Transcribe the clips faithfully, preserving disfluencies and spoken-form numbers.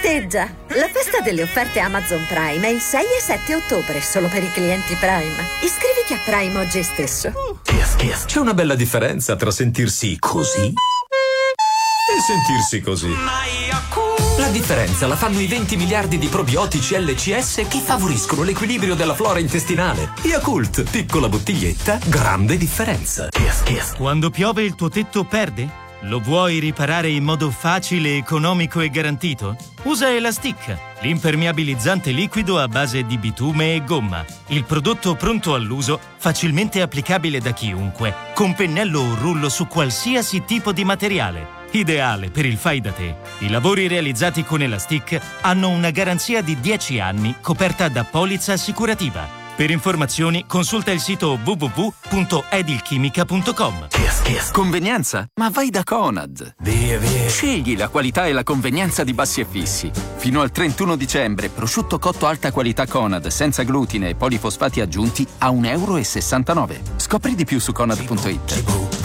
Festeggia! La festa delle offerte Amazon Prime è il sei e sette ottobre, solo per i clienti Prime. Iscriviti a Prime oggi stesso. C'è una bella differenza tra sentirsi così e sentirsi così. La differenza la fanno i venti miliardi di probiotici L C S che favoriscono l'equilibrio della flora intestinale. Yakult, piccola bottiglietta, grande differenza. Quando piove il tuo tetto perde? Lo vuoi riparare in modo facile, economico e garantito? Usa Elastic, l'impermeabilizzante liquido a base di bitume e gomma. Il prodotto pronto all'uso, facilmente applicabile da chiunque, con pennello o rullo su qualsiasi tipo di materiale. Ideale per il fai da te. I lavori realizzati con Elastic hanno una garanzia di dieci anni coperta da polizza assicurativa. Per informazioni consulta il sito w w w punto edilchimica punto com. Convenienza? Ma vai da Conad. Via, via. Scegli la qualità e la convenienza di Bassi e Fissi. Fino al trentuno dicembre, prosciutto cotto alta qualità Conad, senza glutine e polifosfati aggiunti, a un euro e sessantanove. Scopri di più su conad punto it.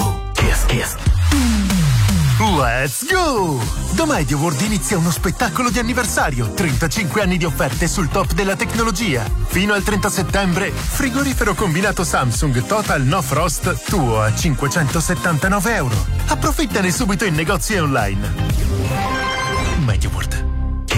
Let's go! Da Media World inizia uno spettacolo di anniversario. trentacinque anni di offerte sul top della tecnologia. Fino al trenta settembre, frigorifero combinato Samsung Total No Frost tuo a cinquecentosettantanove euro. Approfittane subito in negozi e online. Media World.